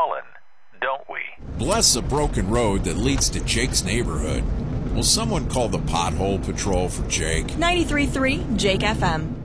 fallen, don't we? Bless a broken road that leads to Jake's neighborhood. Will someone call the Pothole Patrol for Jake? 93.3 Jake FM.